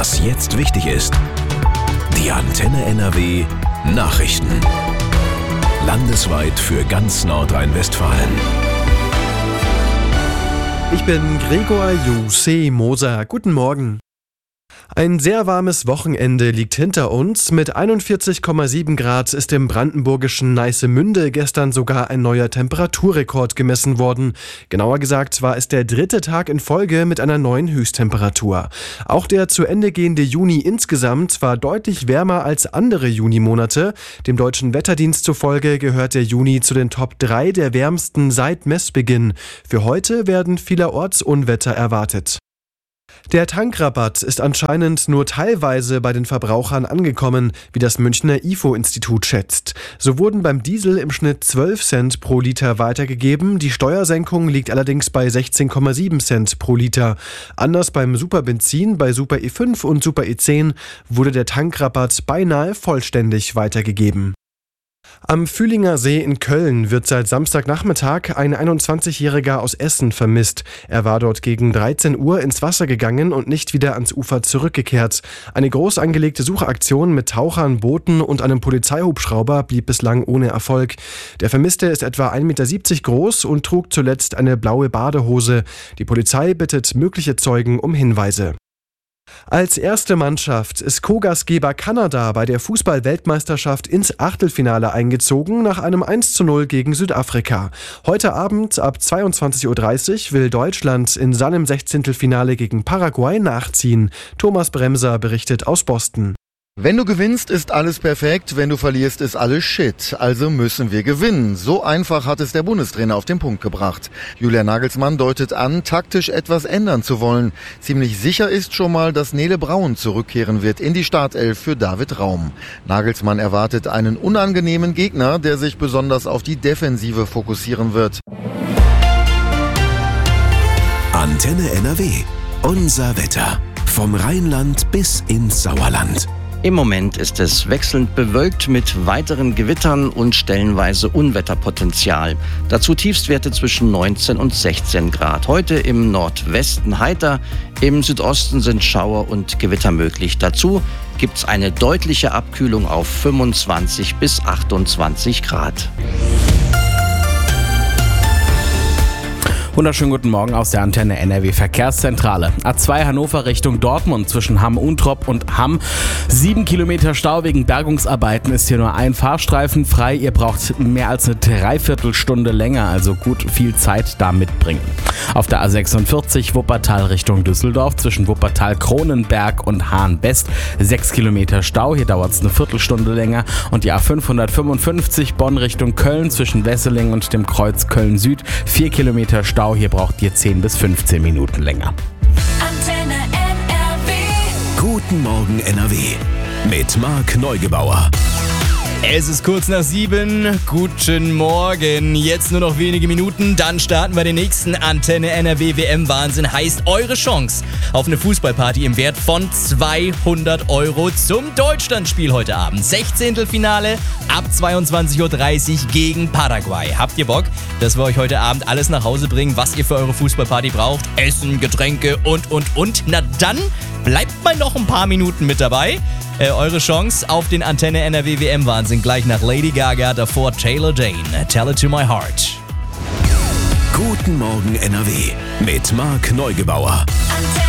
Was jetzt wichtig ist. Die Antenne NRW Nachrichten. Landesweit für ganz Nordrhein-Westfalen. Ich bin Gregor Jose Moser. Guten Morgen. Ein sehr warmes Wochenende liegt hinter uns. Mit 41,7 Grad ist im brandenburgischen Neissemünde gestern sogar ein neuer Temperaturrekord gemessen worden. Genauer gesagt war es der 3. Tag in Folge mit einer neuen Höchsttemperatur. Auch der zu Ende gehende Juni insgesamt war deutlich wärmer als andere Junimonate. Dem Deutschen Wetterdienst zufolge gehört der Juni zu den Top 3 der wärmsten seit Messbeginn. Für heute werden vielerorts Unwetter erwartet. Der Tankrabatt ist anscheinend nur teilweise bei den Verbrauchern angekommen, wie das Münchner IFO-Institut schätzt. So wurden beim Diesel im Schnitt 12 Cent pro Liter weitergegeben, die Steuersenkung liegt allerdings bei 16,7 Cent pro Liter. Anders beim Superbenzin, bei Super E5 und Super E10 wurde der Tankrabatt beinahe vollständig weitergegeben. Am Fühlinger See in Köln wird seit Samstagnachmittag ein 21-Jähriger aus Essen vermisst. Er war dort gegen 13 Uhr ins Wasser gegangen und nicht wieder ans Ufer zurückgekehrt. Eine groß angelegte Suchaktion mit Tauchern, Booten und einem Polizeihubschrauber blieb bislang ohne Erfolg. Der Vermisste ist etwa 1,70 Meter groß und trug zuletzt eine blaue Badehose. Die Polizei bittet mögliche Zeugen um Hinweise. Als erste Mannschaft ist Co-Gastgeber Kanada bei der Fußball-Weltmeisterschaft ins Achtelfinale eingezogen nach einem 1:0 gegen Südafrika. Heute Abend ab 22:30 Uhr will Deutschland in seinem 16. Finale gegen Paraguay nachziehen. Thomas Bremser berichtet aus Boston. Wenn du gewinnst, ist alles perfekt, wenn du verlierst, ist alles Shit. Also müssen wir gewinnen. So einfach hat es der Bundestrainer auf den Punkt gebracht. Julian Nagelsmann deutet an, taktisch etwas ändern zu wollen. Ziemlich sicher ist schon mal, dass Nele Braun zurückkehren wird in die Startelf für David Raum. Nagelsmann erwartet einen unangenehmen Gegner, der sich besonders auf die Defensive fokussieren wird. Antenne NRW. Unser Wetter. Vom Rheinland bis ins Sauerland. Im Moment ist es wechselnd bewölkt mit weiteren Gewittern und stellenweise Unwetterpotenzial. Dazu Tiefstwerte zwischen 19 und 16 Grad. Heute im Nordwesten heiter, im Südosten sind Schauer und Gewitter möglich. Dazu gibt es eine deutliche Abkühlung auf 25 bis 28 Grad. Wunderschönen guten Morgen aus der Antenne NRW Verkehrszentrale. A2 Hannover Richtung Dortmund zwischen Hamm-Untrop und Hamm. 7 Kilometer Stau wegen Bergungsarbeiten, ist hier nur ein Fahrstreifen frei. Ihr braucht mehr als eine Dreiviertelstunde länger, also gut viel Zeit da mitbringen. Auf der A46 Wuppertal Richtung Düsseldorf zwischen Wuppertal-Kronenberg und Hahn-Best. 6 Kilometer Stau, hier dauert es eine Viertelstunde länger. Und die A555 Bonn Richtung Köln zwischen Wesseling und dem Kreuz Köln-Süd. 4 Kilometer Stau. Hier braucht ihr 10 bis 15 Minuten länger. Antenne NRW. Guten Morgen NRW. Mit Marc Neugebauer. Es ist kurz nach 7. Guten Morgen. Jetzt nur noch wenige Minuten, dann starten wir den nächsten Antenne NRW WM-Wahnsinn. Heißt eure Chance auf eine Fußballparty im Wert von 200 € zum Deutschlandspiel heute Abend. 16. Finale ab 22:30 Uhr gegen Paraguay. Habt ihr Bock, dass wir euch heute Abend alles nach Hause bringen, was ihr für eure Fußballparty braucht? Essen, Getränke und. Na dann bleibt mal noch ein paar Minuten mit dabei. Eure Chance auf den Antenne NRW WM-Wahnsinn gleich nach Lady Gaga, davor Taylor Dane, Tell It To My Heart. Guten Morgen NRW mit Marc Neugebauer.